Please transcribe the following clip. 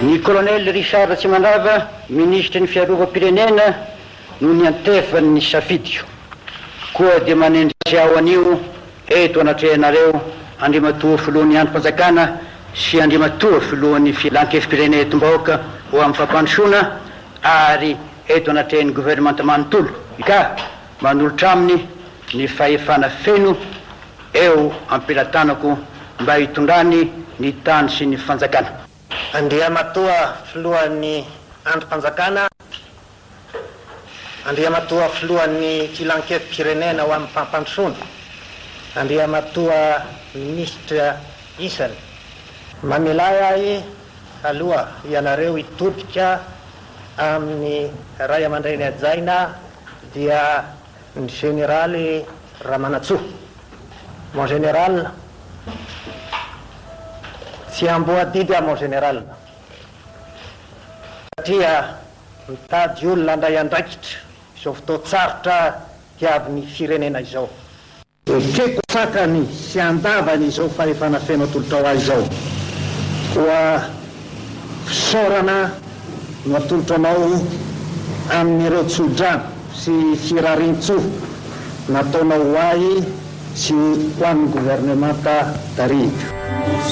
Ny colonel Richard Tsimandrava, ministre ny fiarovam-pirenena, no niantefany ny safidio. Koa dia manendry ao anio eto anatrehanareo andrimatoa filohan'ny androm-panjakana sy andrimatoa filohan'ny filan-kefim-pirenena etom-bahoaka ho amin'ny fampandrosoana, ary eto anatrehan'ny gouvernementa manontolo ka manolotra aminy ny fahefana feno eo ampilatanako mba hitondrany ny tany sy ny fanjakana. Andriamatoa filohan'ny androm-panjakana, andriamatoa filohan'ny filan-kefim-pirenena ho amin'ny fampandrosoana, andriamatoa ministra isany, mamilay ahy aloha ianareo hitodika amin'ny ray aman-dreny ajaina dia ny generaly Ramanatsoa. Mon général, tsy amboadidy mon général, satria mitady olona andray andraikitra izao fotoatsarotra tiavin'ny firenena izao. Ekeko fakany sy andavany izao fahefana feno atolotra ho azy izao, koa fisaorana no atolotranao amin'ireo tsodrano sy firarintso nataonao ho ahy sy ho an'ny gouvernementa tarika.